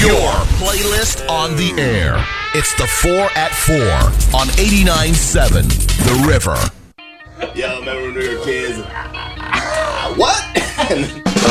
Your playlist on the air. It's the 4 at 4 on 89.7 The River. Yo, remember when we were kids? What?